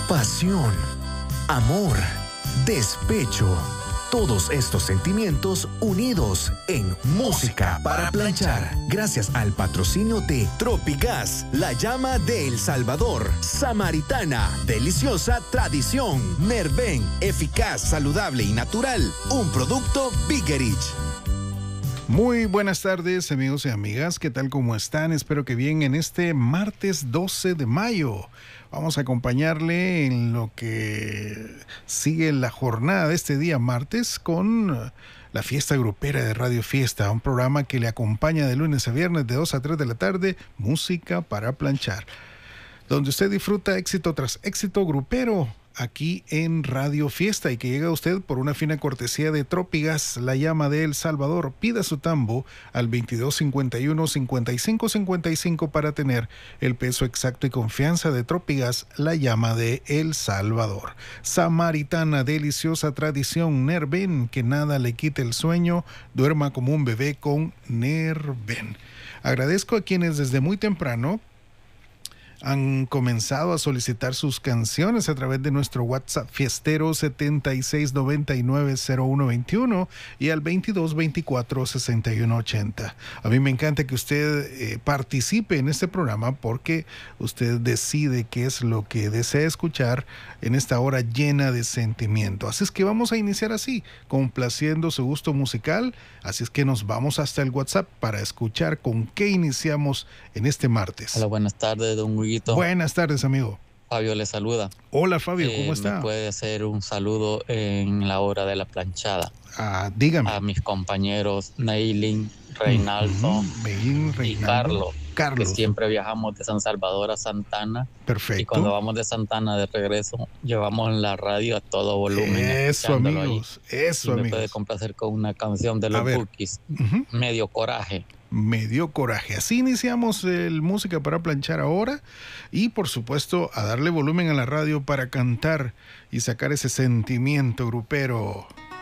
pasión, amor, despecho. Todos estos sentimientos unidos en Música para Planchar. Gracias al patrocinio de Tropigas, la llama de El Salvador. Samaritana, deliciosa tradición. Nerven, eficaz, saludable y natural. Un producto Bigerich. Muy buenas tardes, amigos y amigas. ¿Qué tal? ¿Cómo están? Espero que bien en este martes 12 de mayo. Vamos a acompañarle en lo que sigue la jornada de este día martes con la fiesta grupera de Radio Fiesta, un programa que le acompaña de lunes a viernes de 2 a 3 de la tarde, Música para Planchar, donde usted disfruta éxito tras éxito grupero aquí en Radio Fiesta y que llega a usted por una fina cortesía de Tropigas, la llama de El Salvador. Pida su tambo al 2251-5555 para tener el peso exacto y confianza de Tropigas, la llama de El Salvador. Samaritana, deliciosa tradición. Nerven, que nada le quite el sueño. Duerma como un bebé con Nerven. Agradezco a quienes desde muy temprano han comenzado a solicitar sus canciones a través de nuestro WhatsApp fiestero 76990121 y al 22246180. A mí me encanta que usted participe en este programa porque usted decide qué es lo que desea escuchar en esta hora llena de sentimiento. Así es que vamos a iniciar así, complaciendo su gusto musical. Así es que nos vamos hasta el WhatsApp para escuchar con qué iniciamos en este martes. Hola, buenas tardes, don Huguito. Buenas tardes, amigo. Fabio le saluda. Hola, Fabio, ¿cómo está? ¿Me puede hacer un saludo en la hora de la planchada? Dígame. A mis compañeros Neilin, Reinaldo y Carlos, que siempre viajamos de San Salvador a Santana. Perfecto. Y cuando vamos de Santana de regreso, llevamos la radio a todo volumen. Eso, amigos. Eso, y me amigos. puede complacer con una canción de los Bookies, Medio Coraje. Medio Coraje. Así iniciamos el Música para Planchar ahora y por supuesto a darle volumen a la radio para cantar y sacar ese sentimiento grupero.